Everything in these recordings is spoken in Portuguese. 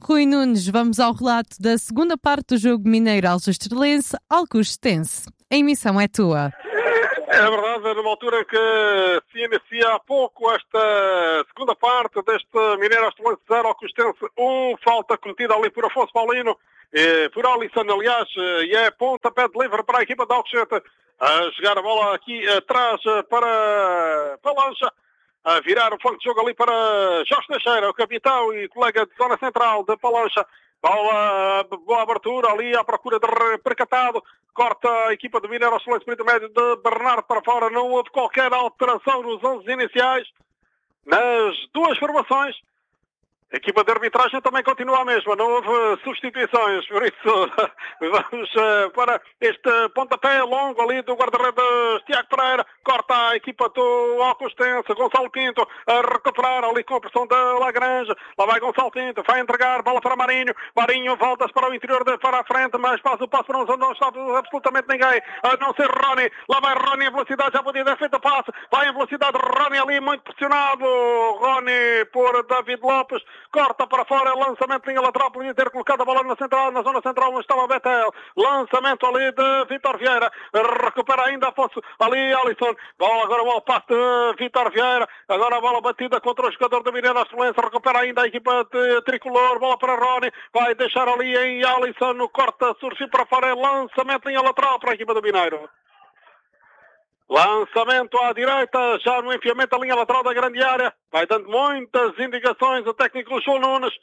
Rui Nunes, vamos ao relato da segunda parte do jogo Mineiro Aljustreleense-Alcostense. A emissão é tua. É verdade, numa altura que se inicia há pouco esta segunda parte deste Mineiro Aljustreleense 0, Alcostense 1, falta cometida ali por Afonso Paulino, por Alisson, aliás, e é pontapé de livre para a equipa de Alcochete, a jogar a bola aqui atrás para Palancha, a virar o flanco de jogo ali para Jorge Teixeira, o capitão e colega de zona central de Palancha. Boa abertura ali à procura de Percatado. Corta a equipa do Mineiro Aljustreleense por intermédio de Bernardo para fora. Não houve qualquer alteração nos 11 iniciais nas duas formações. A equipa de arbitragem também continua a mesma, não houve substituições, por isso vamos para este pontapé longo ali do guarda-redes Tiago Pereira, corta a equipa do Alcostense, Gonçalo Pinto a recuperar ali com a pressão da Lagrange, lá vai Gonçalo Pinto, vai entregar, bola para Marinho, Marinho volta-se para o interior, para a frente, mas faz o passo para onde não está absolutamente ninguém, a não ser Rony, lá vai Rony em velocidade, já podia ter feito o passe, vai em velocidade Rony ali muito pressionado, Rony por David Lopes, corta para fora, lançamento de linha lateral, podia ter colocado a bola na zona central onde estava Betel, lançamento ali de Vítor Vieira, recupera ainda Afonso, ali Alisson, bola agora o passe de Vítor Vieira, agora a bola batida contra o jogador do Mineiro Aljustreleense, recupera ainda a equipa de Tricolor, bola para Rony, vai deixar ali em Alisson, no corta, surgiu para fora, lançamento de linha lateral para a equipa do Mineiro. Lançamento à direita, já no enfiamento da linha lateral da grande área. Vai dando muitas indicações o técnico João Nunes.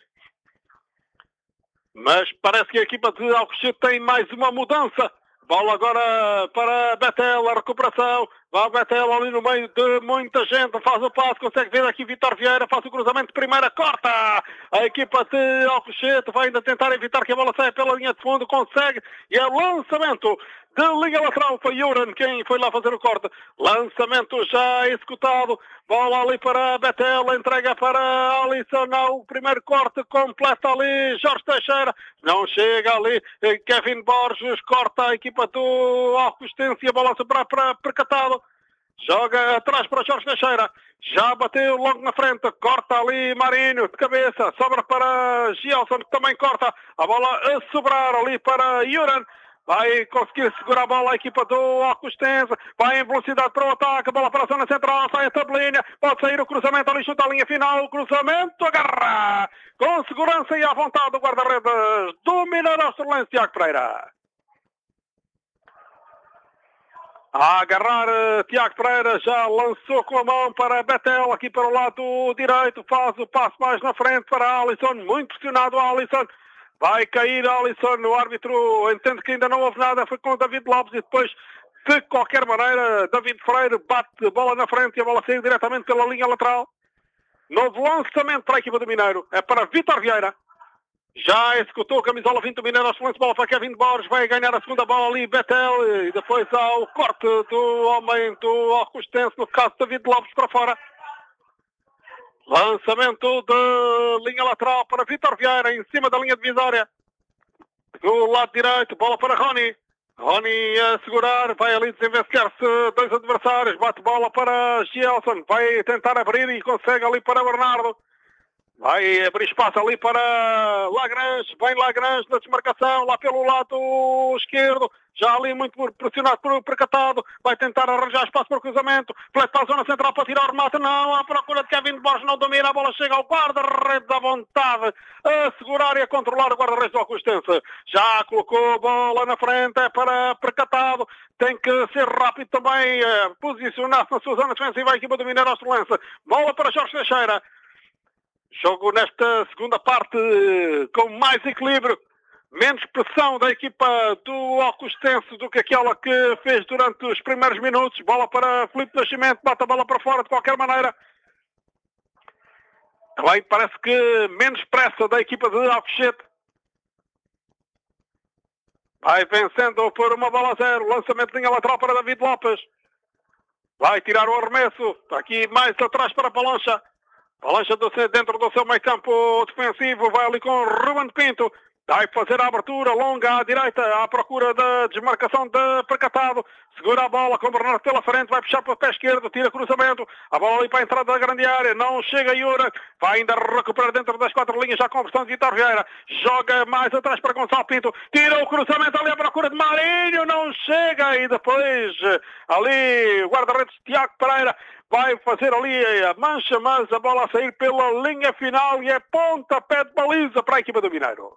Mas parece que a equipa de Alcochete tem mais uma mudança. Bola agora para Betel, a recuperação. Vai Betel ali no meio de muita gente, faz o passo, consegue ver aqui Vítor Vieira, faz o cruzamento de primeira, corta! A equipa de Alcochete vai ainda tentar evitar que a bola saia pela linha de fundo, consegue, e é lançamento de linha lateral, foi Yuran quem foi lá fazer o corte. Lançamento já executado, bola ali para Betel, entrega para Alisson, o primeiro corte, completa ali Jorge Teixeira, não chega ali, Kevin Borges corta a equipa do Alcostense e a bola sobra para Percatado. Joga atrás para Jorge Teixeira. Já bateu logo na frente. Corta ali Marinho de cabeça. Sobra para Gilson que também corta. A bola a sobrar ali para Yuran. Vai conseguir segurar a bola a equipa do Alcostense. Vai em velocidade para o ataque. Bola para a zona central. Sai a tabelinha. Pode sair o cruzamento ali junto à linha final. O cruzamento agarra. Com segurança e à vontade do guarda-redes do Mineiro Aljustreleense, Tiago Pereira. A agarrar Tiago Pereira, já lançou com a mão para Betel, aqui para o lado direito, faz o passo mais na frente para Alisson, muito pressionado Alisson, vai cair Alisson, o árbitro entende que ainda não houve nada, foi com o David Lopes e depois, de qualquer maneira, David Freire bate a bola na frente e a bola saiu diretamente pela linha lateral. Novo lançamento para a equipa do Mineiro, é para Vítor Vieira. Já executou a camisola 20 do Mineiro Aljustreleense, bola para Kevin Borges, vai ganhar a segunda bola ali, Betel, e depois há o corte do homem do Alcostense, no caso David Lopes para fora. Lançamento de linha lateral para Vítor Vieira, em cima da linha divisória. Do lado direito, bola para Rony. Rony a segurar, vai ali desenvencilhar-se dois adversários, bate bola para Gilson, vai tentar abrir e consegue ali para Bernardo. Vai abrir espaço ali para Lagrange, vem Lagrange na desmarcação, lá pelo lado esquerdo, já ali muito pressionado por Percatado, vai tentar arranjar espaço para o cruzamento, flete para a zona central para tirar o remate, não, à procura de Kevin Borges, não domina, a bola chega ao guarda-redes à vontade, a segurar e a controlar o guarda-redes do Alcostense, já colocou a bola na frente, é para Percatado, tem que ser rápido também, posicionar-se na sua zona defensiva a equipa do Mineiro Aljustreleense, bola para Jorge Teixeira. Jogo nesta segunda parte com mais equilíbrio, menos pressão da equipa do Alcostense do que aquela que fez durante os primeiros minutos. Bola para Filipe Nascimento, bate a bola para fora de qualquer maneira. Também parece que menos pressa da equipa de Alcochete. Vai vencendo por uma bola a zero, lançamento de linha lateral para David Lopes. Vai tirar o arremesso, aqui mais atrás para Palancha. Palancha dentro do seu meio campo defensivo, vai ali com Ruben Pinto. Vai fazer a abertura longa à direita, à procura da desmarcação de Percatado. Segura a bola com o Bernardo pela frente, vai puxar para o pé esquerdo, tira cruzamento. A bola ali para a entrada da grande área, não chega Yura. Vai ainda recuperar dentro das 4 linhas, já com a pressão de Vítor Vieira. Joga mais atrás para Gonçalo Pinto. Tira o cruzamento ali à procura de Marinho, não chega. E depois ali o guarda-redes Tiago Pereira vai fazer ali a mancha, mas a bola a sair pela linha final e é pontapé de baliza para a equipa do Mineiro.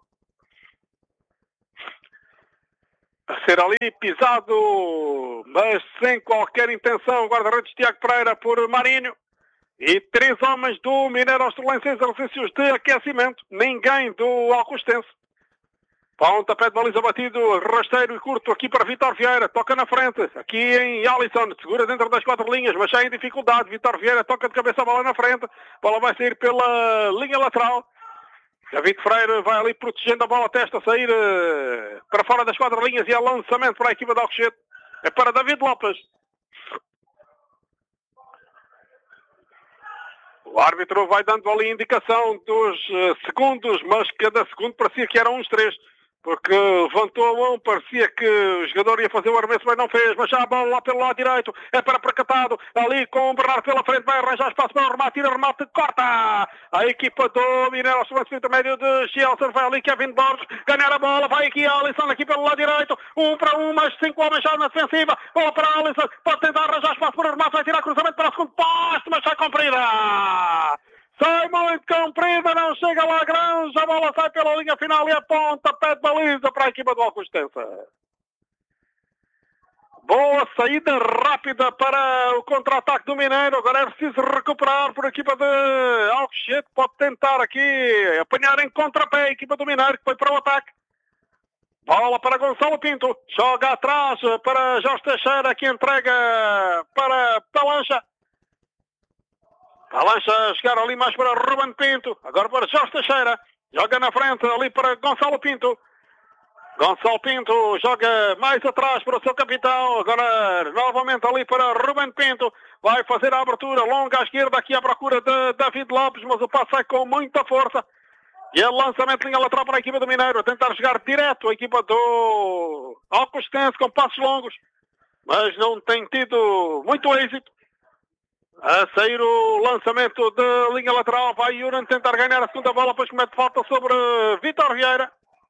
A ser ali pisado, mas sem qualquer intenção, o guarda-redes Tiago Pereira por Marinho. E 3 homens do Mineiro Australense em exercícios de aquecimento. Ninguém do Alcostense. Pontapé de baliza batido, rasteiro e curto aqui para Vítor Vieira. Toca na frente, aqui em Alisson. Segura dentro das 4 linhas, mas já em dificuldade. Vítor Vieira toca de cabeça a bola na frente. A bola vai sair pela linha lateral. David Freire vai ali protegendo a bola, testa a sair para fora das 4 linhas e é lançamento para a equipa de Alcochete. É para David Lopes. O árbitro vai dando ali indicação dos segundos, mas cada segundo parecia que eram uns 3. Porque levantou a mão, parecia que o jogador ia fazer o arremesso, mas não fez. Mas já a bola lá pelo lado direito, é para Percatado, ali com o Bernardo pela frente, vai arranjar espaço para o remate, tira remate, corta! A equipa do Mineiro ao segundo intermédio de Gelson, vai ali Kevin Borges, ganhar a bola, vai aqui a Alisson aqui pelo lado direito, 1 para 1, mas 5 homens já na defensiva, bola para a Alisson, pode tentar arranjar espaço para o remate, vai tirar cruzamento para o segundo poste, mas sai comprida! Sai muito comprida, não chega lá grande, a bola sai pela linha final e aponta pé de baliza para a equipa do Alcostense. Boa saída rápida para o contra-ataque do Mineiro, agora é preciso recuperar por a equipa de Alcochete, pode tentar aqui apanhar em contrapé a equipa do Mineiro que foi para o ataque. Bola para Gonçalo Pinto, joga atrás para Jorge Teixeira que entrega para Talancha. A lancha chegar ali mais para Ruben Pinto. Agora para Jorge Teixeira. Joga na frente ali para Gonçalo Pinto. Gonçalo Pinto joga mais atrás para o seu capitão. Agora novamente ali para Ruben Pinto. Vai fazer a abertura longa à esquerda aqui à procura de David Lopes. Mas o passo sai com muita força. E é lançamento de linha lateral para a equipa do Mineiro. A tentar chegar direto a equipa do Alcostense com passos longos. Mas não tem tido muito êxito. A sair o lançamento de linha lateral, vai Yuran tentar ganhar a segunda bola, depois comete falta sobre Vítor Vieira.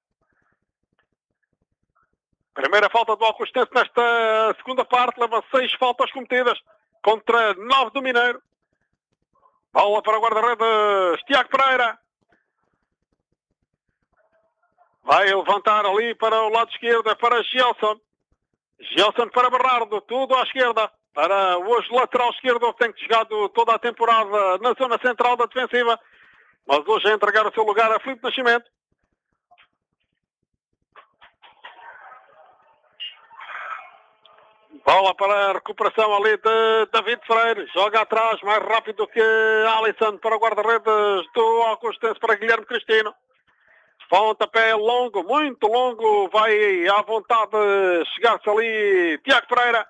Primeira falta do Alcostense nesta segunda parte, leva 6 faltas cometidas contra 9 do Mineiro. Bola para o guarda-redes Tiago Pereira. Vai levantar ali para o lado esquerdo, é para Gelson. Gelson para Bernardo, tudo à esquerda. Para o hoje lateral esquerdo, que tem chegado toda a temporada na zona central da defensiva. Mas hoje a entregar o seu lugar a Filipe Nascimento. Bola para a recuperação ali de David Freire. Joga atrás, mais rápido que Alisson para o guarda-redes do Alcostense para Guilherme Cristino. Pontapé longo, muito longo. Vai à vontade chegar-se ali Tiago Pereira.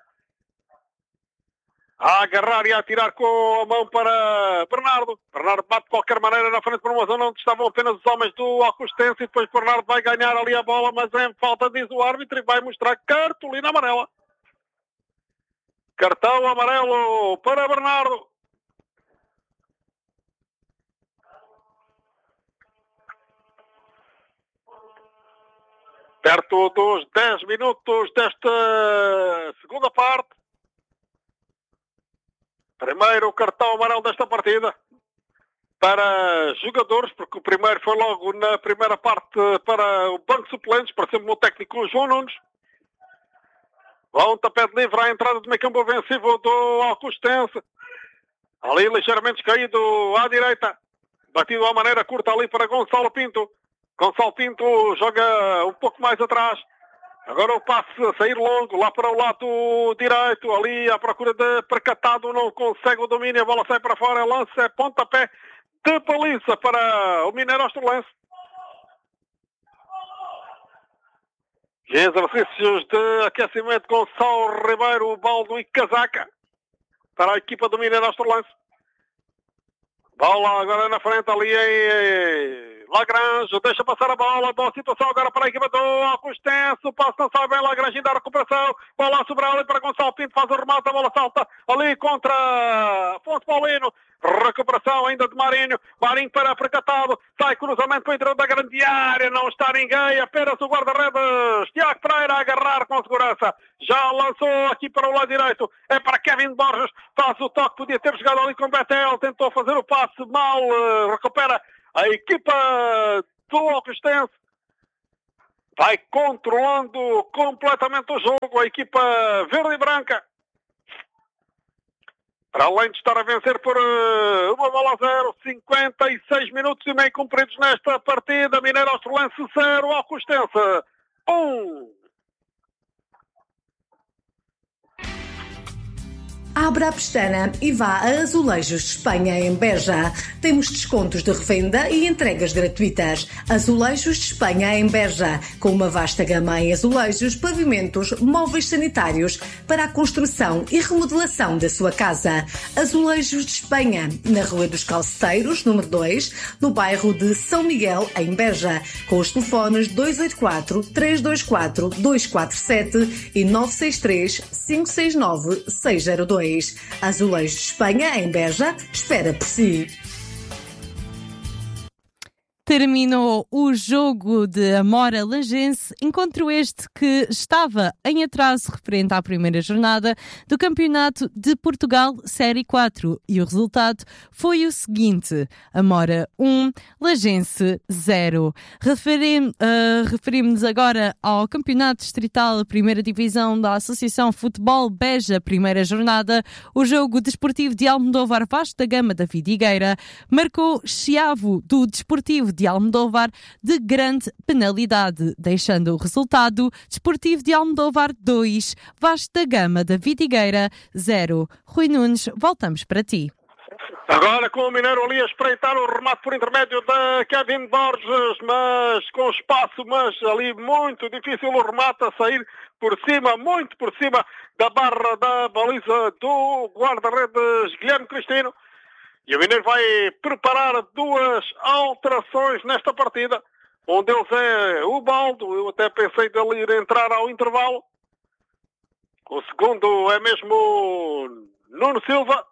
A agarrar e a atirar com a mão para Bernardo. Bernardo bate de qualquer maneira na frente para uma zona onde estavam apenas os homens do Alcostense. E depois Bernardo vai ganhar ali a bola, mas em falta, diz o árbitro, e vai mostrar cartolina amarela. Cartão amarelo para Bernardo. Perto dos 10 minutos desta segunda parte. Primeiro cartão amarelo desta partida para jogadores, porque o primeiro foi logo na primeira parte para o banco de suplentes, para sempre o técnico João Nunes. Pontapé de livre à entrada do meio campo ofensivo do Alcostense. Ali ligeiramente caído à direita. Batido à maneira curta ali para Gonçalo Pinto. Gonçalo Pinto joga um pouco mais atrás. Agora o passe a sair longo, lá para o lado direito, ali à procura de Percatado, não consegue o domínio, a bola sai para fora, lança, é pontapé de baliza para o Mineiro Australense. Exercícios de aquecimento com Sal Ribeiro, Baldo e Casaca para a equipa do Mineiro Australense. Bola agora na frente ali Lagrange deixa passar a bola. Boa situação agora para a equipa do Alcostense. O passo não sai bem. Lagrange ainda a recuperação. Bola a sobrar ali para Gonçalo Pinto. Faz o remate. A bola salta ali contra Afonso Paulino. Recuperação ainda de Marinho. Marinho para Precatado. Sai cruzamento para o interior da grande área. Não está ninguém. Apenas o guarda-redes Tiago Pereira a agarrar com segurança. Já lançou aqui para o lado direito. É para Kevin Borges. Faz o toque. Podia ter jogado ali com Betel. Tentou fazer o passe mal. Recupera a equipa do Alcostense. Vai controlando completamente o jogo. A equipa verde e branca. Para além de estar a vencer por 1-0, 56 minutos e meio cumpridos nesta partida. Mineiro Australense 0, Alcostense 1. Abra a pestana e vá a Azulejos de Espanha, em Beja. Temos descontos de revenda e entregas gratuitas. Azulejos de Espanha, em Beja, com uma vasta gama em azulejos, pavimentos, móveis sanitários para a construção e remodelação da sua casa. Azulejos de Espanha, na Rua dos Calceteiros, número 2, no bairro de São Miguel, em Beja, com os telefones 284-324-247 e 963-569-602. Azulejos de Espanha, em Beja, espera por si. Terminou o jogo de Amora Lagense, encontro este que estava em atraso referente à primeira jornada do Campeonato de Portugal Série 4 e o resultado foi o seguinte: Amora 1, Lagense 0. Referimos-nos agora ao Campeonato Distrital Primeira Divisão da Associação Futebol Beja, primeira jornada. O jogo desportivo de Almodóvar Vasco da Gama da Vidigueira marcou Chiavo do Desportivo de Almodóvar de grande penalidade, deixando o resultado Desportivo de Almodóvar 2, Vasco da Gama da Vidigueira 0. Rui Nunes, voltamos para ti. Agora com o Mineiro ali a espreitar o remate por intermédio da Kevin Borges, mas com espaço, mas ali muito difícil o remate a sair por cima, muito por cima da barra da baliza do guarda-redes Guilherme Cristino. E o Mineiro vai preparar duas alterações nesta partida. Um deles é o Baldo. Eu até pensei dele ir entrar ao intervalo. O segundo é mesmo Nuno Silva.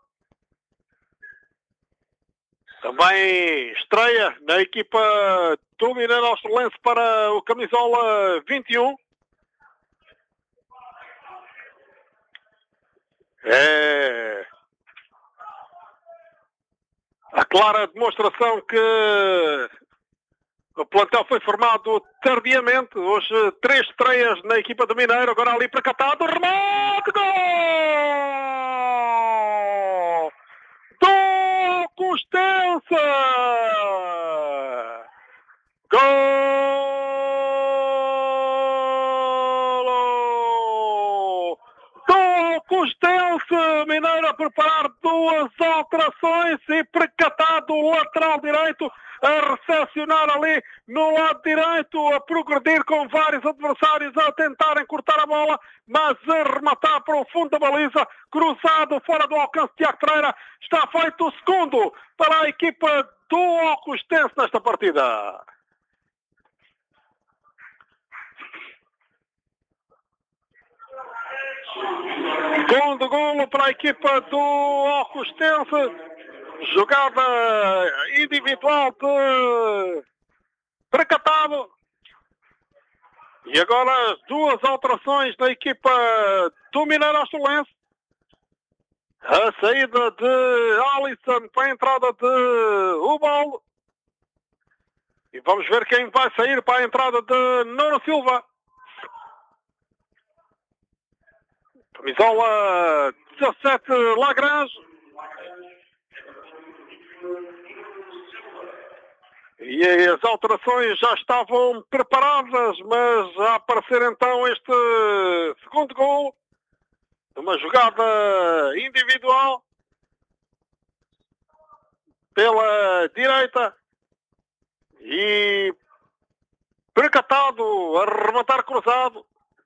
Também estreia na equipa do Mineiro Australense para o camisola 21. É a clara demonstração que o plantel foi formado tardiamente. Hoje 3 estreias na equipa do Mineiro. Agora ali para Catado. Remate! Gol! Do Costense! Golo! Do Costense! Mineiro a preparar duas alterações e Precatado, o lateral direito, a recepcionar ali no lado direito, a progredir com vários adversários a tentarem cortar a bola, mas a rematar para o fundo da baliza, cruzado fora do alcance de Tiago Pereira. Está feito o segundo para a equipa do Alcostense nesta partida. Segundo golo para a equipa do Alcostense. Jogada individual de Precatado. E agora as duas alterações da equipa do Mineiro Australense. A saída de Alisson para a entrada de Ubaldo. E vamos ver quem vai sair para a entrada de Nuno Silva. Camisola 17, Lagrange. E as alterações já estavam preparadas, mas a aparecer então este segundo gol, uma jogada individual pela direita e Precatado a rematar cruzado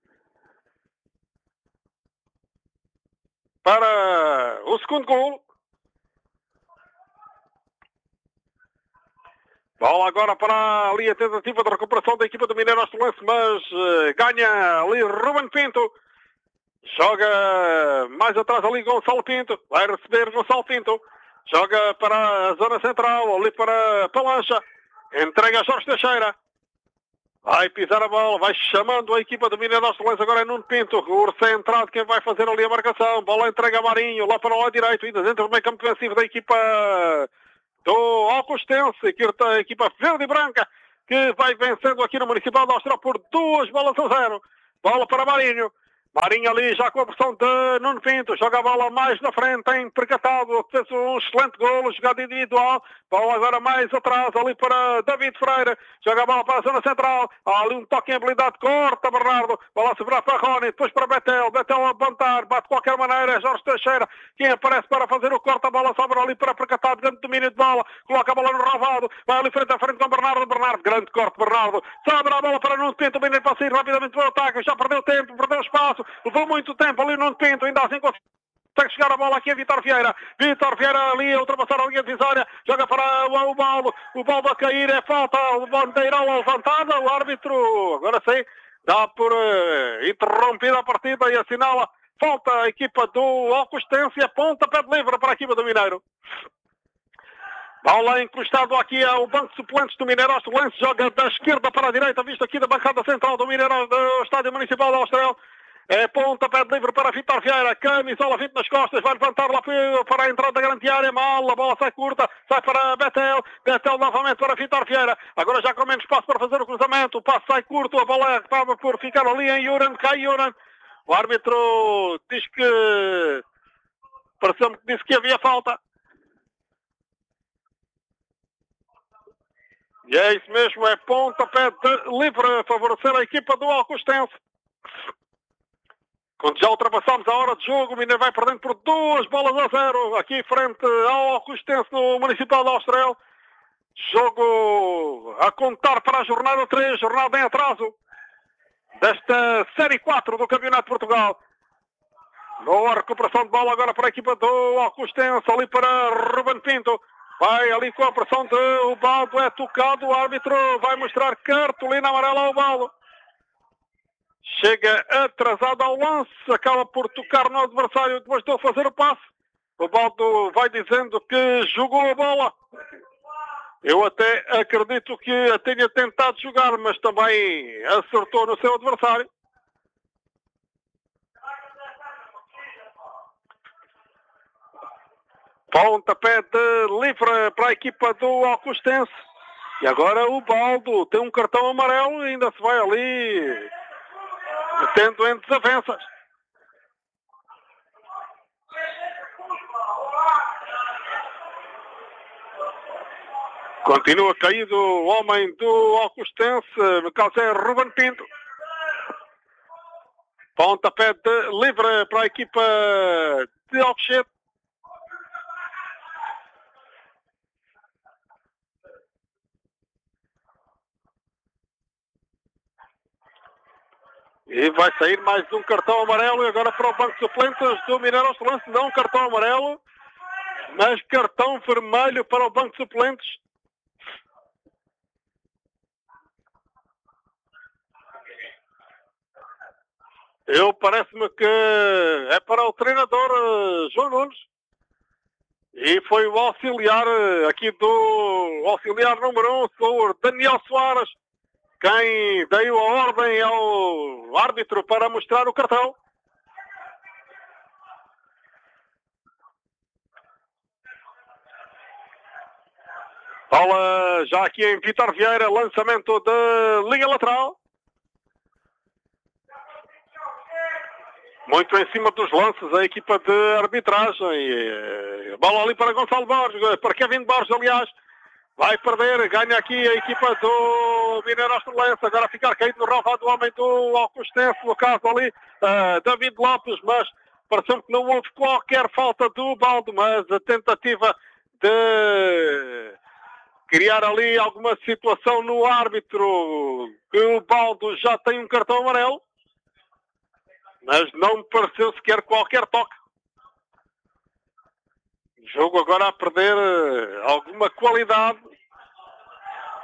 para o segundo gol. Bola agora para ali a tentativa de recuperação da equipa do Mineiro Ostelense, mas ganha ali Ruben Pinto. Joga mais atrás ali Gonçalo Pinto. Vai receber Gonçalo Pinto. Joga para a zona central, ali para Palancha. Entrega a Jorge Teixeira. Vai pisar a bola, vai chamando a equipa do Mineiro Ostelense. Agora é Nuno Pinto, o centrado, quem vai fazer ali a marcação. Bola entrega a Marinho, lá para o lado direito, ainda dentro do meio campo defensivo da equipa do Alcostense, a equipa verde e branca, que vai vencendo aqui no Municipal de Austrália por 2-0. Bola para Marinho. Marinho ali já com a pressão de Nuno Pinto, joga a bola mais na frente, tem percatado, fez um excelente golo, jogada individual, bola agora mais atrás, ali para David Freire, joga a bola para a zona central, há ali um toque em habilidade, corta Bernardo, bola a sobrar para Rony, depois para Betel a levantar, bate de qualquer maneira, é Jorge Teixeira, quem aparece para fazer o corte, a bola sobra ali para percatado, grande domínio de bola, coloca a bola no Ravado, vai ali frente a frente com Bernardo, grande corte Bernardo, sobra a bola para Nuno Pinto, o Mineiro para sair rapidamente para o ataque, já perdeu tempo, perdeu espaço, levou muito tempo ali no Pinto, ainda assim consegue chegar a bola aqui a Vítor Vieira. Vítor Vieira ali a ultrapassar a linha divisória, joga para o baldo a cair, é falta, o bandeirão levantada, o árbitro, agora sim, dá por interrompida a partida e assinala falta a equipa do Alcostense, ponta pé de livre para a equipa do Mineiro. Bola encostado aqui ao banco de suplentes do Mineiro Ostelense, joga da esquerda para a direita, visto aqui da bancada central do Mineiro, do Estádio Municipal de Austrália. É ponta, pé de livre para Vítor Vieira, camisola 20 nas costas, vai levantar lá para a entrada da grande área, mal, a bola sai curta, sai para Betel novamente para Vítor Vieira, agora já com menos espaço para fazer o cruzamento, o passo sai curto, a bola acaba por ficar ali em Yuran, cai Yuran, o árbitro diz que, pareceu-me que disse que havia falta. E é isso mesmo, é ponta, pé de livre, a favorecer a equipa do Alcostense. Quando já ultrapassamos a hora de jogo, o Mineiro vai perdendo por 2-0 aqui frente ao Alcostense no Municipal de Austrália. Jogo a contar para a jornada 3, jornada em atraso desta Série 4 do Campeonato de Portugal. Boa recuperação de bola agora para a equipa do Alcostense, ali para Ruben Pinto. Vai ali com a pressão de o baldo, é tocado, o árbitro vai mostrar cartolina amarela ao baldo. Chega atrasado ao lance, acaba por tocar no adversário depois de fazer o passe. O baldo vai dizendo que jogou a bola. Eu até acredito que a tenha tentado jogar, mas também acertou no seu adversário. Pontapé de livre para a equipa do Alcostense. E agora o baldo tem um cartão amarelo e ainda se vai ali metendo em desavenças. Continua caído o homem do Alcostense, no caso é Ruben Pinto. Pontapé de livre para a equipa de Alcochete. E vai sair mais um cartão amarelo e agora para o banco de suplentes do Mineiro Ostelense, não cartão amarelo, mas cartão vermelho para o banco de suplentes. Parece-me que é para o treinador João Nunes. E foi o auxiliar aqui do auxiliar número 1, o Daniel Soares, quem deu a ordem ao árbitro para mostrar o cartão. Bola já aqui em Vítor Vieira, lançamento de linha lateral. Muito em cima dos lances a equipa de arbitragem. Bola ali para Gonçalo Borges, para Kevin Borges, aliás. Vai perder, ganha aqui a equipa do Mineiro Ostelense. Agora a ficar caído no relvado do homem do Alcostense, no caso ali, David Lopes, mas pareceu que não houve qualquer falta do baldo, mas a tentativa de criar ali alguma situação no árbitro, que o baldo já tem um cartão amarelo, mas não me pareceu sequer qualquer toque. O jogo agora a perder alguma qualidade.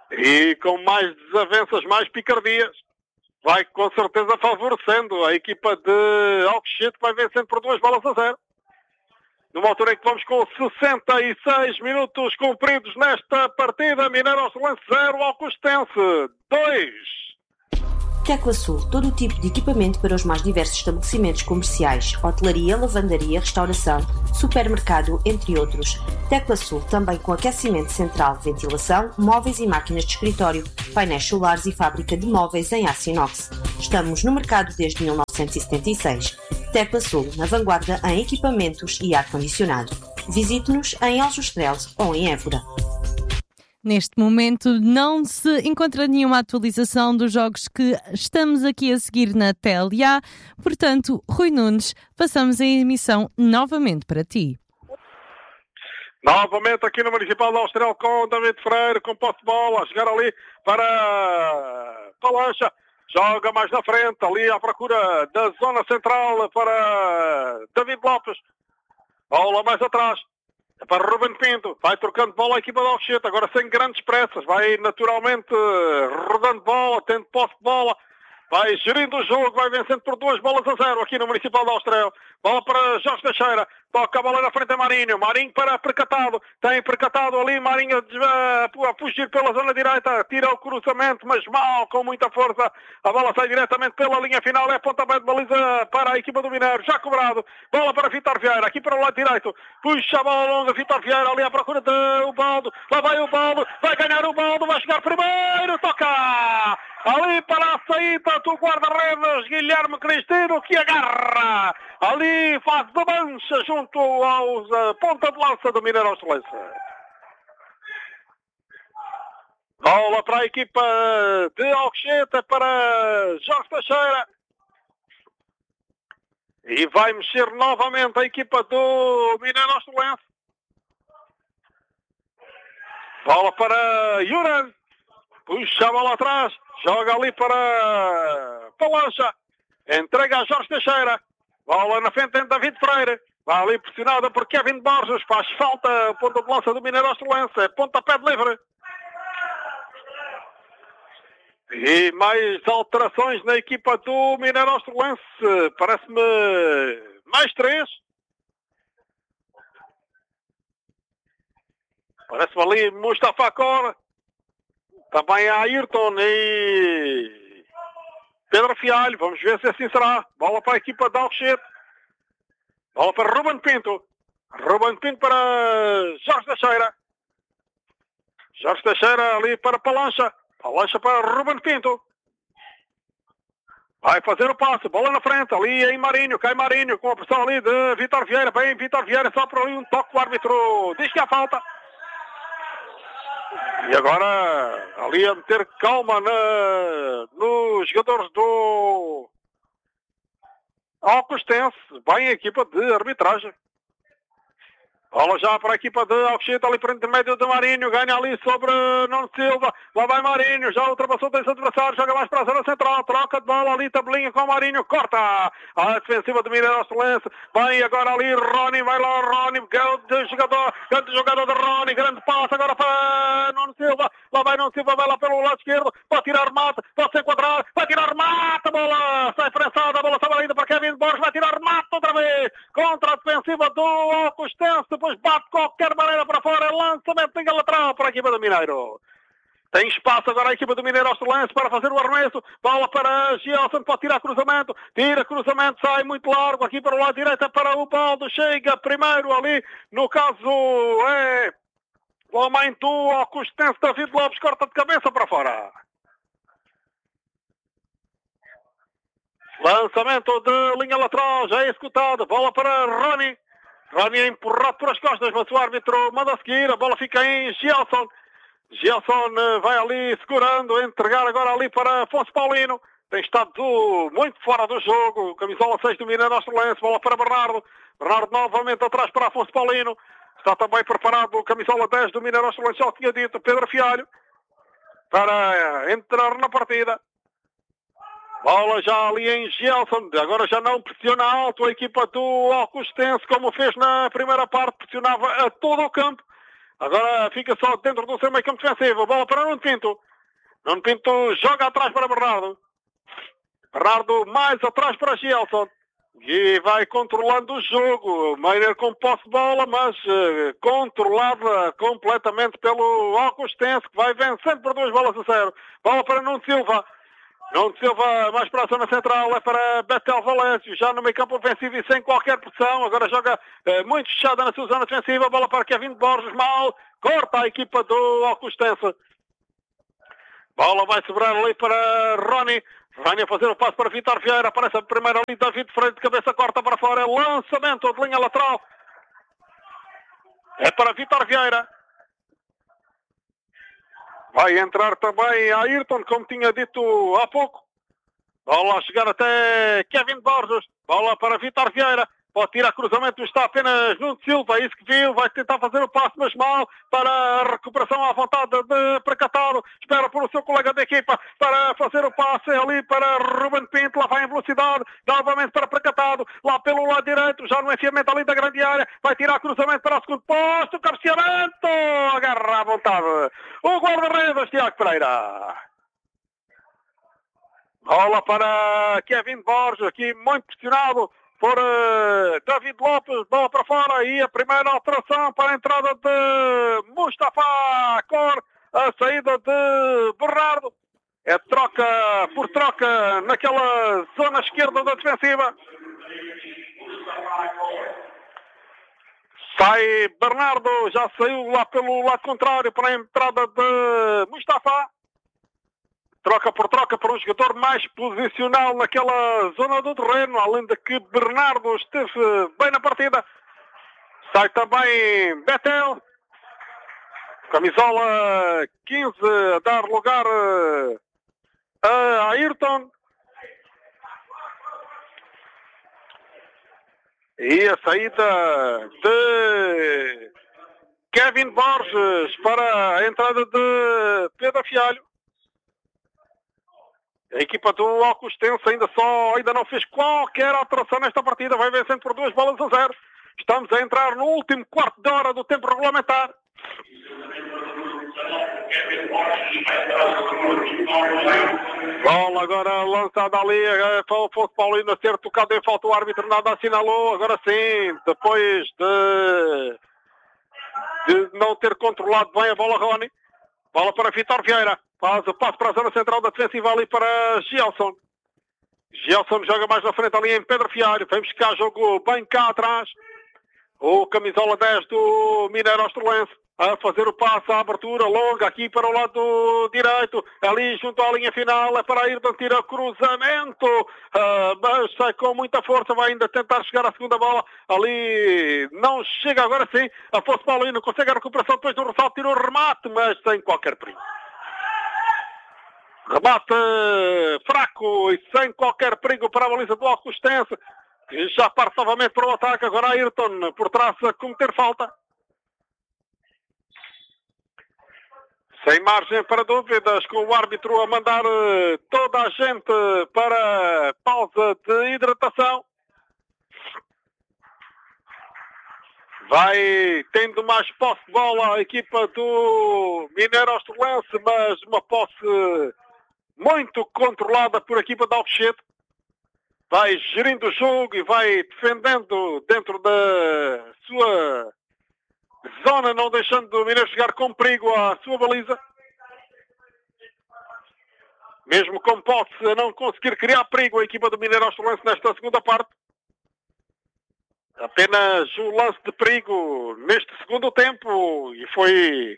E com mais desavenças, mais picardias, vai com certeza favorecendo a equipa de Alcochete, que vai vencendo por 2-0. Numa altura em que vamos com 66 minutos cumpridos nesta partida. Mineiro Ostelense 0, Alcostense 2. Tecla Sul, todo o tipo de equipamento para os mais diversos estabelecimentos comerciais, hotelaria, lavandaria, restauração, supermercado, entre outros. Tecla Sul, também com aquecimento central, ventilação, móveis e máquinas de escritório, painéis solares e fábrica de móveis em aço inox. Estamos no mercado desde 1976. Tecla Sul, na vanguarda em equipamentos e ar-condicionado. Visite-nos em Aljustrel ou em Évora. Neste momento não se encontra nenhuma atualização dos jogos que estamos aqui a seguir na TLA. Portanto, Rui Nunes, passamos a emissão novamente para ti. Novamente aqui no Municipal de Austral com David Freire, com posse de bola, a chegar ali para Palancha. Joga mais na frente, ali à procura da zona central para David Lopes. Bola mais atrás. Para Ruben Pinto, vai trocando bola a equipa de Alcochete, agora sem grandes pressas, vai naturalmente rodando bola, tendo posse de bola, vai gerindo o jogo, vai vencendo por 2-0 aqui no Municipal de Austral. Bola para Jorge Teixeira, toca a bola na frente a Marinho, Marinho para Percatado, tem Percatado ali, Marinho a fugir pela zona direita, tira o cruzamento, mas mal, com muita força, a bola sai diretamente pela linha final, é pontapé de baliza para a equipa do Mineiro, já cobrado, bola para Vítor Vieira, aqui para o lado direito, puxa a bola longa, Vítor Vieira ali à procura de Ubaldo, lá vai o Ubaldo, vai ganhar o Ubaldo, vai chegar primeiro, toca! Ali para a saída do guarda-redes Guilherme Cristino, que agarra, ali faz de mancha junto aos ponta de lança do Mineiro Ostelense. Bola para a equipa de Alcochete, para Jorge Teixeira. E vai mexer novamente a equipa do Mineiro Ostelense. Bola para Yuran. Puxa a bola atrás. Joga ali para Palancha. Entrega a Jorge Teixeira. Bola na frente de David Freire. Vai ali pressionada por Kevin Borges. Faz falta. Ponta de lança do Mineiro Ostelense. Pontapé de livre. E mais alterações na equipa do Mineiro Ostelense. Parece-me mais 3. Parece-me ali Mustafa Cor. Também há Ayrton e Pedro Fialho. Vamos ver se assim será. Bola para a equipa de Alcochete. Bola para Ruben Pinto. Ruben Pinto para Jorge Teixeira. Jorge Teixeira ali para Palancha. Palancha para Ruben Pinto. Vai fazer o passe. Bola na frente. Ali em Marinho. Cai Marinho com a pressão ali de Vítor Vieira. Bem, Vítor Vieira só por ali um toque. O árbitro diz que há falta. E agora, ali a meter calma nos jogadores do Alcostense. Bem a equipa de arbitragem. Bola já para a equipa de Alcochete, ali para o intermédio de Marinho. Ganha ali sobre Nuno Silva. Lá vai Marinho, já ultrapassou o seu adversário. Joga mais para a zona central. Troca de bola ali, tabelinha com Marinho. Corta a defensiva do Mineiro Ostelense. Vai agora ali Rony, vai lá Rony. Grande jogador de Rony. Grande passe agora para Nuno Silva. Lá vai Nuno Silva, vai lá pelo lado esquerdo. Pode tirar mate, pode se enquadrar. Vai tirar mate, a bola sai prensada. A bola sai ainda para Kevin Borges. Vai tirar mate outra vez. Contra a defensiva do Alcostense. Depois bate de qualquer maneira para fora. Lançamento em lateral para a equipa do Mineiro. Tem espaço agora a equipa do Mineiro Ostelense para fazer o arremesso. Bola para Gelson, pode tirar cruzamento. Tira cruzamento, sai muito largo. Aqui para o lado direito para o Baldo. Chega primeiro ali. No caso é o homem do Alcostense, David Lopes, corta de cabeça para fora. Lançamento de linha lateral, já é executado. Bola para Rony. Rony é empurrado por as costas, mas o árbitro manda seguir. A bola fica em Gelson. Gelson vai ali segurando, entregar agora ali para Afonso Paulino. Tem estado muito fora do jogo. Camisola 6 do Mineiro Ostelense. Bola para Bernardo. Bernardo novamente atrás para Afonso Paulino. Está também preparado o camisola 10 do Mineiro Ostelense. Já o tinha dito, Pedro Fialho. Para entrar na partida. Bola já ali em Gelson. Agora já não pressiona alto a equipa do Alcostense, como fez na primeira parte. Pressionava a todo o campo. Agora fica só dentro do seu meio campo defensivo. Bola para Nuno Pinto. Nuno Pinto joga atrás para Bernardo. Bernardo mais atrás para Gelson. E vai controlando o jogo. Meirer com posse de bola, mas controlada completamente pelo Augustense, que vai vencendo por 2-0. Bola para Nuno Silva. Nuno Silva mais para a zona central, é para Betel Valêncio, já no meio campo ofensivo e sem qualquer pressão. Agora joga muito fechada na sua zona defensiva. Bola para Kevin Borges, mal. Corta a equipa do Augustense. Bola vai sobrar ali para Rony. Rony a fazer o passo para Vítor Vieira. Aparece a primeira ali, David Freire de cabeça, corta para fora. Lançamento de linha lateral. É para Vítor Vieira. Vai entrar também Ayrton, como tinha dito há pouco. Bola a chegar até Kevin Borges. Bola para Vítor Vieira. Pode tirar cruzamento, está apenas Nuno Silva, é isso que viu, vai tentar fazer o passo, mas mal, para a recuperação à vontade de Precatado, espera por o seu colega de equipa, para fazer o passe ali para Ruben Pinto, lá vai em velocidade, novamente para Precatado, lá pelo lado direito, já no enfiamento ali da grande área, vai tirar cruzamento para o segundo posto, cabeceamento, agarra à vontade, o guarda-redes, Tiago Pereira. Bola para Kevin Borges, aqui muito pressionado por David Lopes, bola para fora e a primeira alteração para a entrada de Mustafa Cor, a saída de Bernardo. É troca por troca naquela zona esquerda da defensiva. Sai Bernardo, já saiu lá pelo lado contrário para a entrada de Mustafa. Troca por troca para um jogador mais posicional naquela zona do terreno, além de que Bernardo esteve bem na partida. Sai também Betel, camisola 15, a dar lugar a Ayrton. E a saída de Kevin Borges para a entrada de Pedro Fialho. A equipa do Augustense ainda não fez qualquer alteração nesta partida. Vai vencendo por 2-0. Estamos a entrar no último quarto de hora do tempo regulamentar. Bola agora lançada ali para o Afonso Paulino a ser tocado em falta. O árbitro nada assinalou. Agora sim, depois de não ter controlado bem a bola, Rony. Bola para Vítor Vieira. Faz o passo para a zona central da defensiva ali para Gelson. Gelson joga mais na frente ali em Pedro Fialho. Vem buscar jogo bem cá atrás. O camisola 10 do Mineiro Osterlense a fazer o passo, a abertura longa aqui para o lado direito. Ali junto à linha final é para Ayrton, tira cruzamento. Mas sai com muita força, vai ainda tentar chegar à segunda bola. Ali não chega, agora sim. Afonso Paulino consegue a recuperação depois do ressalto, tira o remate, mas sem qualquer perigo. Remate fraco e sem qualquer perigo para a baliza do Augustense, que já parte novamente para o ataque. Agora Ayrton por trás a cometer falta. Sem margem para dúvidas, com o árbitro a mandar toda a gente para pausa de hidratação. Vai tendo mais posse de bola a equipa do Mineiro Osterlense, mas uma posse muito controlada por a equipa de Alcochete. Vai gerindo o jogo e vai defendendo dentro da sua zona, não deixando o Mineiro chegar com perigo à sua baliza. Mesmo com posse a não conseguir criar perigo a equipa do Mineiro Osterlense nesta segunda parte. Apenas um lance de perigo neste segundo tempo e foi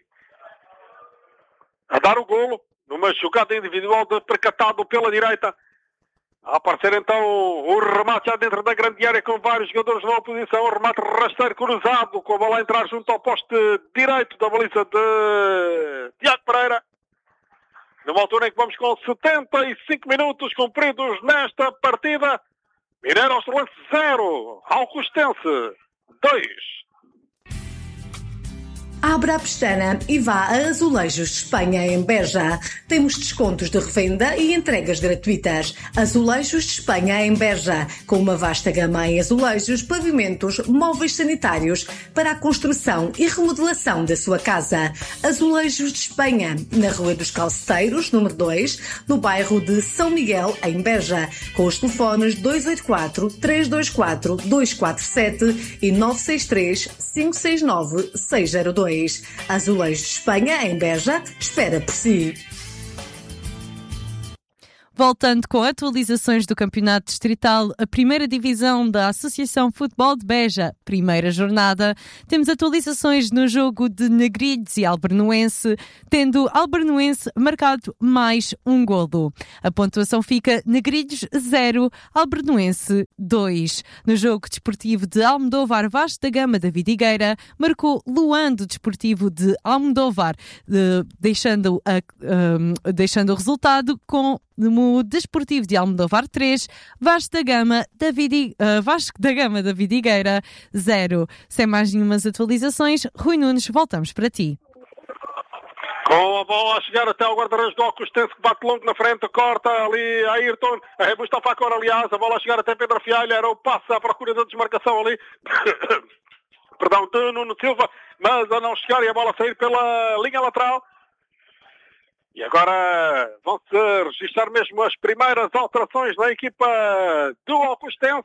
a dar o golo numa jogada individual de Precatado pela direita. A aparecer então o remate já dentro da grande área com vários jogadores na oposição. O remate rasteiro cruzado com a bola a entrar junto ao poste direito da baliza de Tiago Pereira. Numa altura em que vamos com 75 minutos cumpridos nesta partida. Mineiro Osterlense 0, Augustense 2. Abra a pestana e vá a Azulejos de Espanha em Beja. Temos descontos de revenda e entregas gratuitas. Azulejos de Espanha em Beja, com uma vasta gama em azulejos, pavimentos, móveis sanitários para a construção e remodelação da sua casa. Azulejos de Espanha, na Rua dos Calceteiros, número 2, no bairro de São Miguel, em Beja, com os telefones 284-324-247 e 963-569-602. Azulejos de Espanha, em Beja, espera por si. Voltando com atualizações do Campeonato Distrital, a primeira divisão da Associação Futebol de Beja, primeira jornada, temos atualizações no jogo de Negrilhos e Albernoense, tendo Albernoense marcado mais um golo. A pontuação fica Negrilhos 0, Albernoense 2. No jogo desportivo de Almodóvar Vasco da Gama da Vidigueira, marcou Luan do Desportivo de Almodóvar, deixando o resultado com no Desportivo de Almodóvar 3, Vasco da Gama da Vidigueira 0. Sem mais nenhumas atualizações, Rui Nunes, voltamos para ti. Com a bola a chegar até ao guarda-redes do Alcostense, que bate longo na frente, corta ali a Ayrton, a Mustafa Cor, aliás, a bola a chegar até Pedro Fialho, era o passe à procura da desmarcação ali, perdão, de Nuno Silva, mas a não chegar e a bola a sair pela linha lateral. E agora vão-se registrar mesmo as primeiras alterações da equipa do Alcostense.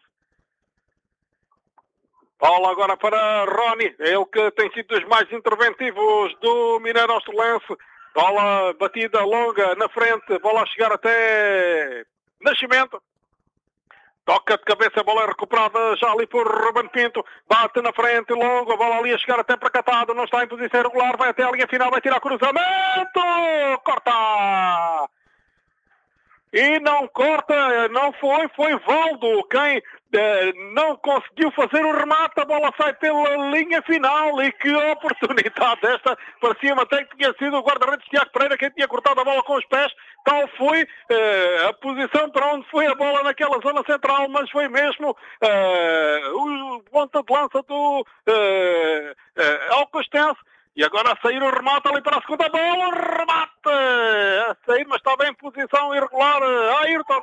Bola agora para Rony, ele que tem sido dos mais interventivos do Mineiro Australense. Bola batida longa na frente, bola a chegar até Nascimento. Toca de cabeça, a bola é recuperada já ali por Ruben Pinto. Bate na frente, longo, a bola ali a chegar até para Catado. Não está em posição regular, vai até a linha final, vai tirar cruzamento. Corta! E não corta, não foi Valdo quem não conseguiu fazer o remate. A bola sai pela linha final e que oportunidade esta. Parecia-me até que tinha sido o guarda-redes Tiago Pereira quem tinha cortado a bola com os pés. Tal foi a posição para onde foi a bola naquela zona central, mas foi mesmo o ponta de lança do Alcostense. E agora a sair o remate ali para a segunda bola, remate a sair, mas está bem em posição irregular, Ayrton.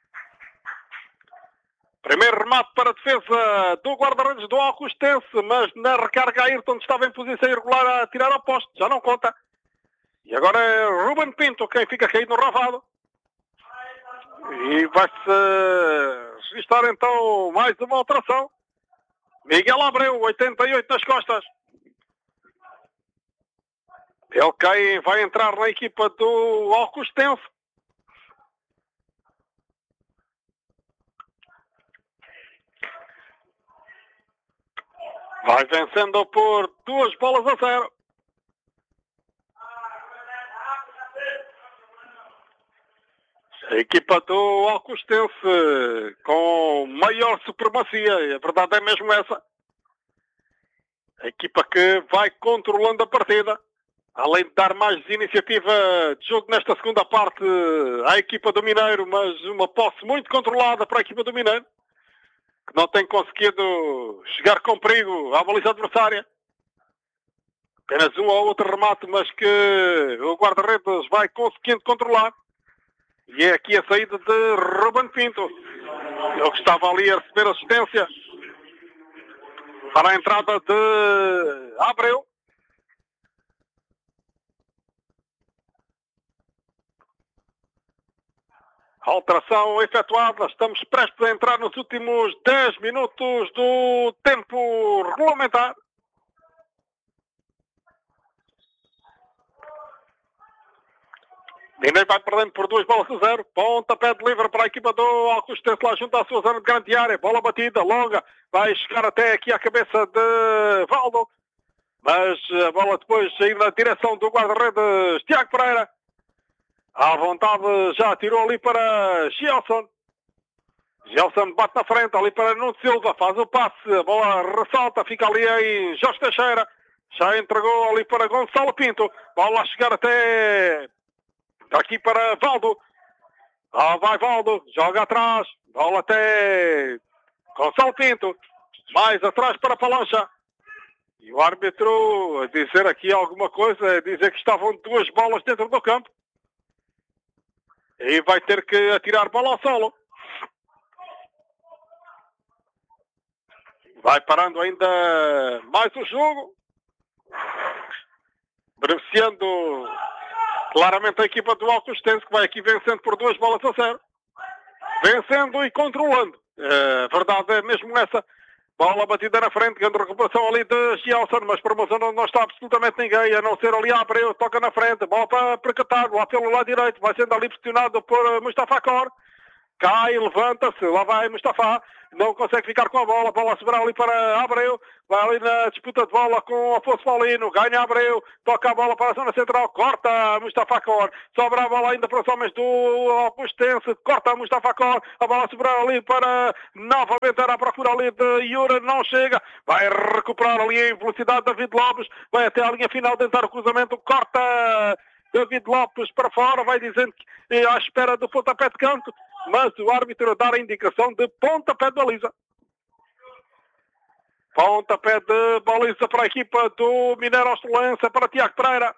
Primeiro remate para a defesa do guarda-redes do Alcostense, mas na recarga Ayrton estava em posição irregular a tirar ao poste, já não conta. E agora é Ruben Pinto quem fica caído no ravado. E vai-se registrar então mais uma alteração. Miguel Abreu, 88 nas costas. Ele vai entrar na equipa do Alcostense. Vai vencendo por 2-0. A equipa do Alcostense com maior supremacia. A verdade é mesmo essa. A equipa que vai controlando a partida. Além de dar mais iniciativa de jogo nesta segunda parte à equipa do Mineiro, mas uma posse muito controlada para a equipa do Mineiro, que não tem conseguido chegar com perigo à baliza adversária. Apenas um ou outro remate, mas que o guarda-redes vai conseguindo controlar. E é aqui a saída de Ruben Pinto. Ele que estava ali a receber assistência para a entrada de Abreu. Alteração efetuada, estamos prestes a entrar nos últimos 10 minutos do tempo regulamentar. Mineiro vai perdendo por 2-0. Pontapé de livre para a equipa do Alcostense lá junto à sua zona de grande área. Bola batida, longa, vai chegar até aqui à cabeça de Valdo. Mas a bola depois sair na direção do guarda-redes Tiago Pereira. À vontade já tirou ali para Gelson. Gelson bate na frente ali para Nuno Silva. Faz o passe. A bola ressalta. Fica ali em Jorge Teixeira. Já entregou ali para Gonçalo Pinto. Bola a chegar até aqui para Valdo. Vai Valdo. Joga atrás. Bola até Gonçalo Pinto. Mais atrás para Palancha. E o árbitro a dizer aqui alguma coisa, a dizer que estavam 2 bolas dentro do campo. E vai ter que atirar bola ao solo. Vai parando ainda mais o jogo. Beneficiando claramente a equipa do Alcostense, que vai aqui vencendo por 2-0. Vencendo e controlando. A verdade é mesmo essa. Bola batida na frente, grande recuperação ali de Gielson, mas para uma zona onde não está absolutamente ninguém, a não ser ali Abreu, toca na frente, bola para Percatado, lá pelo lado direito, vai sendo ali pressionado por Mustafa Cor. Cai, levanta-se, lá vai Mustafa, não consegue ficar com a bola a sobrar ali para Abreu, vai ali na disputa de bola com Afonso Paulino, ganha Abreu, toca a bola para a zona central, corta Mustafa Cor, sobra a bola ainda para os homens do Alcostense, corta Mustafa Cor, a bola a sobrar ali para novamente era a procura ali de Yura, não chega, vai recuperar ali em velocidade David Lopes, vai até a linha final tentar o cruzamento, corta David Lopes para fora, vai dizendo que à espera do pontapé de canto, mas o árbitro dá a indicação de pontapé de baliza. Pontapé de baliza para a equipa do Mineiro Ostelense, para Tiago Pereira.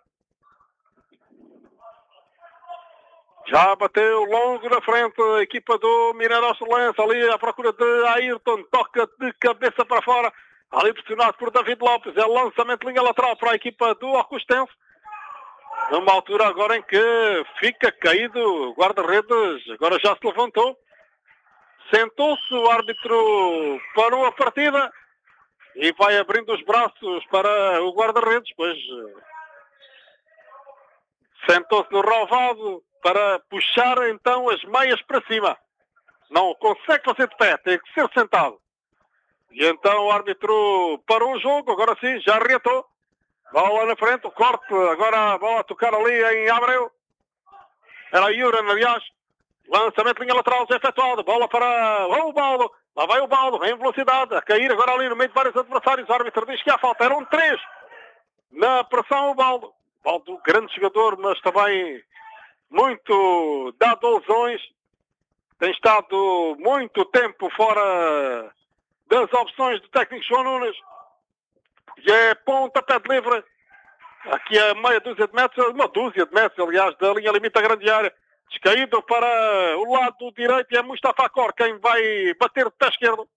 Já bateu longo na frente a equipa do Mineiro Ostelense, ali à procura de Ayrton, toca de cabeça para fora, ali pressionado por David Lopes, é lançamento de linha lateral para a equipa do Alcostense. Numa altura agora em que fica caído o guarda-redes, agora já se levantou. Sentou-se, o árbitro parou a partida e vai abrindo os braços para o guarda-redes, pois sentou-se no relvado para puxar então as meias para cima. Não consegue fazer de pé, tem que ser sentado. E então o árbitro parou o jogo, agora sim, já reatou. Bola na frente, o corte, agora a bola a tocar ali em Abreu. Era Yuran, aliás. Lançamento de linha lateral já efetuado. Bola para o Baldo. Lá vai o Baldo, em velocidade. A cair agora ali no meio de vários adversários. O árbitro diz que há falta. Eram 3. Na pressão o Baldo. Baldo, grande jogador, mas também muito dado a lesões. Tem estado muito tempo fora das opções do técnico João Nunes. E é pontapé de livre. Aqui a meia dúzia de metros, uma dúzia de metros, aliás, da linha limite da grande área. Descaído para o lado direito e é Mustafa Cor quem vai bater de pé esquerdo.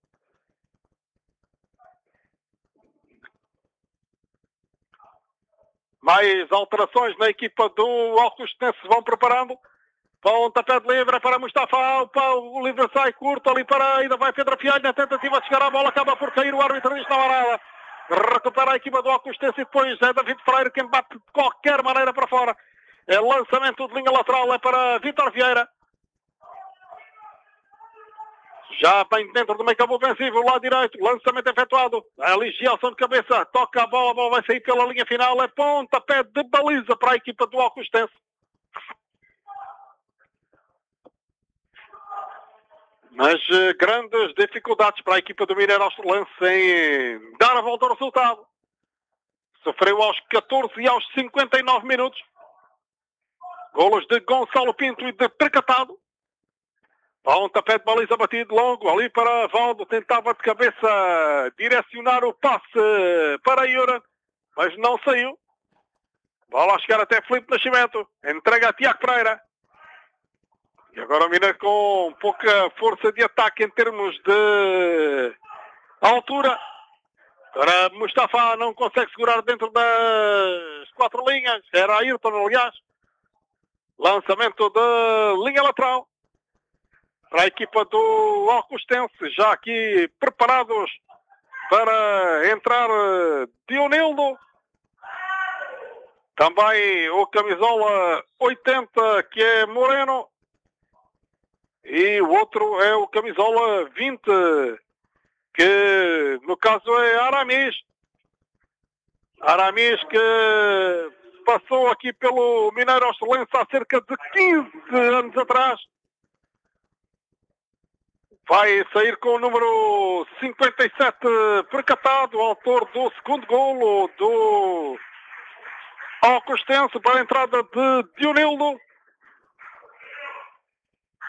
Mais alterações na equipa do Alcostense se vão preparando. Pontapé de livre para Mustafa. O livre sai curto ali para ainda vai Pedro Fialho na tentativa de chegar à bola. Acaba por cair, o árbitro diz não há nada. Recupera a equipa do Alcostense e depois é David Freire quem bate de qualquer maneira para fora. É lançamento de linha lateral, é para Vítor Vieira. Já bem dentro do meio campo ofensivo, lado direito, lançamento efetuado. Ali Gielson de cabeça, toca a bola vai sair pela linha final, é pontapé de baliza para a equipa do Alcostense. Mas grandes dificuldades para a equipa do Mineiro Ostelense em dar a volta ao resultado. Sofreu aos 14 e aos 59 minutos. Golos de Gonçalo Pinto e de Percatado. Pontapé de baliza batido longo ali para Valdo. Tentava de cabeça direcionar o passe para Yura, mas não saiu. Bola a chegar até Filipe Nascimento. Entrega a Tiago Pereira. E agora o Mineiro com pouca força de ataque em termos de altura. Agora Mustafa não consegue segurar dentro das 4 linhas. Era Ayrton, aliás. Lançamento de linha lateral. Para a equipa do Alcostense. Já aqui preparados para entrar Dionildo. Também o camisola 80, que é Moreno. E o outro é o camisola 20, que no caso é Aramis. Aramis que passou aqui pelo Mineiro Ostelense há cerca de 15 anos atrás. Vai sair com o número 57 Percatado, autor do segundo golo do Alcostense para a entrada de Dionildo.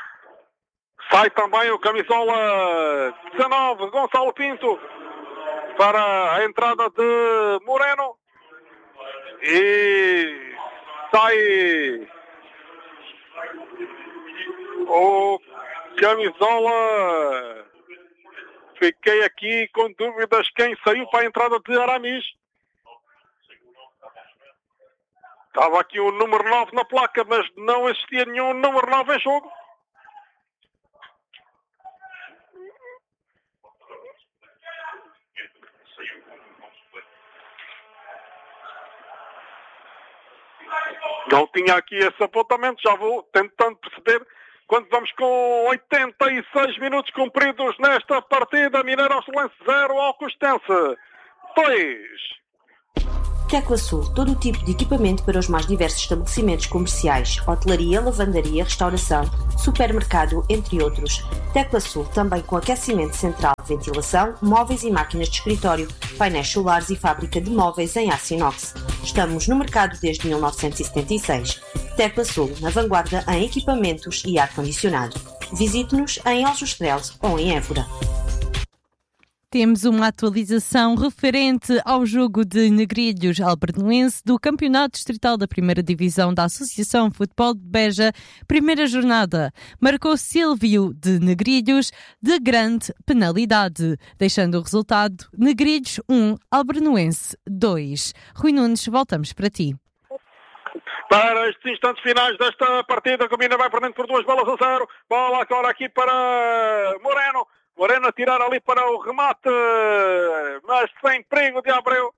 Sai também o camisola 19, Gonçalo Pinto, para a entrada de Moreno. E sai o camisola. Fiquei aqui com dúvidas quem saiu para a entrada de Aramis. Estava aqui o número 9 na placa, mas não existia nenhum número 9 em jogo. Não tinha aqui esse apontamento, já vou tentando perceber quando vamos com 86 minutos cumpridos nesta partida. Mineiros-Lens 0, Alcostense 2. Tecla Sul, todo o tipo de equipamento para os mais diversos estabelecimentos comerciais, hotelaria, lavandaria, restauração, supermercado, entre outros. Tecla Sul, também com aquecimento central, ventilação, móveis e máquinas de escritório, painéis solares e fábrica de móveis em aço inox. Estamos no mercado desde 1976. Tecla Sul, na vanguarda em equipamentos e ar-condicionado. Visite-nos em Aljustrel ou em Évora. Temos uma atualização referente ao jogo de Negrilhos Albernoense do Campeonato Distrital da Primeira Divisão da Associação Futebol de Beja, primeira jornada. Marcou Silvio de Negrilhos de grande penalidade, deixando o resultado Negrilhos 1, Albernoense 2. Rui Nunes, voltamos para ti. Para estes instantes finais desta partida, a Comina vai perdendo por 2-0. Bola agora aqui para Moreno. Moreno a tirar ali para o remate, mas sem perigo de Abreu.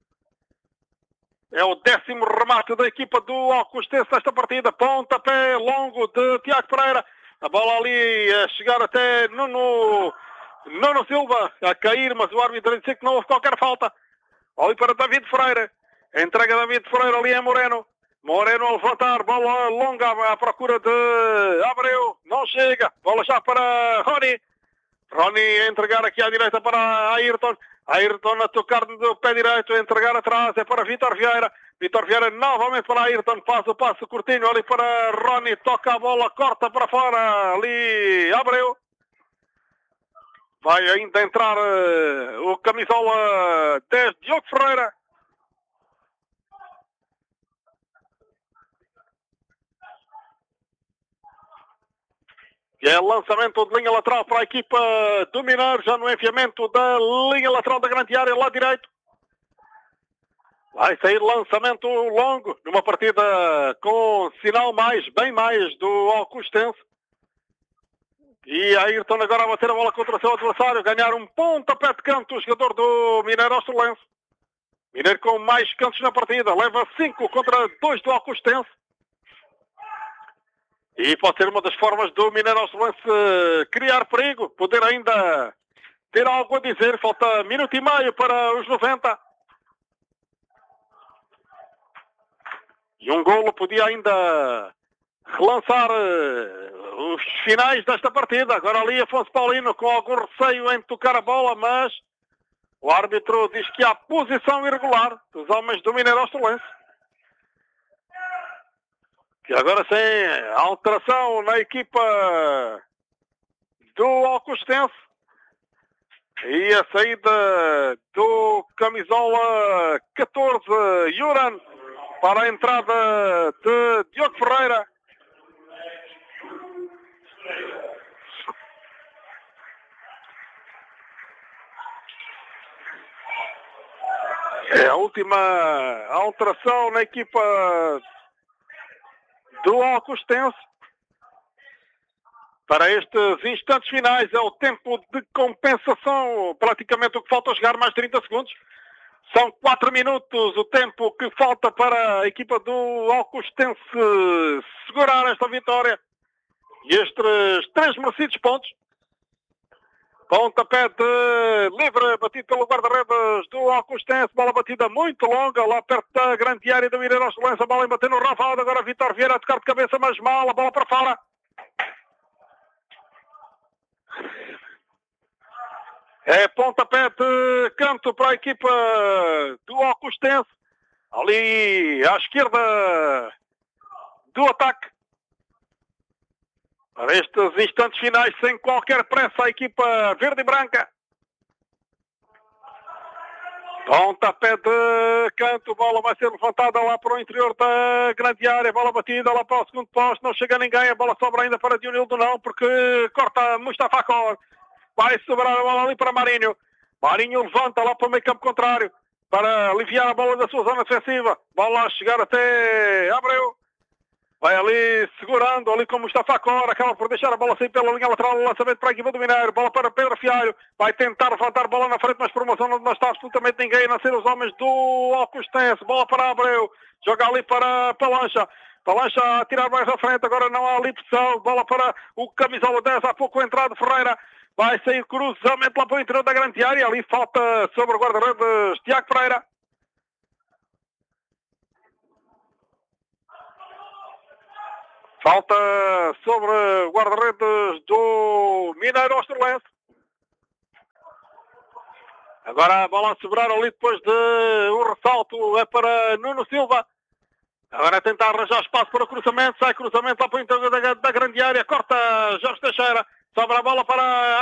É o 10º remate da equipa do Alcostense nesta partida. Pontapé longo de Tiago Pereira. A bola ali a chegar até Nuno Silva, a cair, mas o árbitro disse que não houve qualquer falta. Ali para David Freire. Entrega David Freire ali a Moreno. Moreno a levantar, bola longa à procura de Abreu. Não chega. Bola já para Rony. Rony a entregar aqui à direita para Ayrton. Ayrton a tocar do pé direito, a entregar atrás, é para Vítor Vieira. Vítor Vieira novamente para Ayrton, faz o passo curtinho ali para Rony, toca a bola, corta para fora, ali Abreu. Vai ainda entrar o camisola 10, Diogo Ferreira. É lançamento de linha lateral para a equipa do Mineiro, já no enfiamento da linha lateral da grande área, lá direito. Vai sair lançamento longo, numa partida com sinal bem mais do Alcostense. E Ayrton agora a bater a bola contra o seu adversário, ganhar um pontapé de canto o jogador do Mineiros-Lens. Mineiro com mais cantos na partida, leva 5 contra 2 do Alcostense. E pode ser uma das formas do Mineiros-Lens criar perigo, poder ainda ter algo a dizer. Falta minuto e meio para os 90. E um golo podia ainda relançar os finais desta partida. Agora ali Afonso Paulino com algum receio em tocar a bola, mas o árbitro diz que há posição irregular dos homens do Mineiros-Lens. E agora sem alteração na equipa do Alcostense. E a saída do camisola 14, Yuran, para a entrada de Diogo Ferreira. É a última alteração na equipa do Alcostense. Para estes instantes finais é o tempo de compensação, praticamente o que falta jogar mais 30 segundos. São 4 minutos o tempo que falta para a equipa do Alcostense segurar esta vitória e estes 3 merecidos pontos. Pontapé de livre, batido pelo guarda-redes do Alcostense, bola batida muito longa, lá perto da grande área do Mineiros-Lens, a bola em bater no Ravaldo, agora Vítor Vieira a tocar de cabeça, mas mal, a bola para fora. É pontapé de canto para a equipa do Alcostense, ali à esquerda do ataque. Para estes instantes finais, sem qualquer pressa, a equipa verde e branca. Pontapé de canto, bola vai ser levantada lá para o interior da grande área, bola batida lá para o segundo posto, não chega ninguém, a bola sobra ainda para Dionildo não, porque corta Mustafa Cor, vai sobrar a bola ali para Marinho, Marinho levanta lá para o meio campo contrário, para aliviar a bola da sua zona defensiva, bola a chegar até Abreu, vai ali segurando, ali com Mustafa Cor, acaba por deixar a bola sair pela linha lateral, lançamento para a equipa do Mineiro, bola para Pedro Fialho, vai tentar levantar a bola na frente, mas por uma zona onde não está absolutamente ninguém, a não ser os homens do Alcostense, bola para Abreu, joga ali para Palancha, Palancha a tirar mais à frente, agora não há ali pressão, bola para o camisola 10, há pouco entrado Ferreira, vai sair cruzamento lá para o interior da grande área, ali falta sobre o guarda-redes Tiago Pereira. Falta sobre o guarda-redes do Mineiro Australense. Agora a bola a sobrar ali depois de um ressalto é para Nuno Silva. Agora tentar arranjar espaço para o cruzamento. Sai cruzamento lá para o interior da grande área. Corta Jorge Teixeira. Sobra a bola para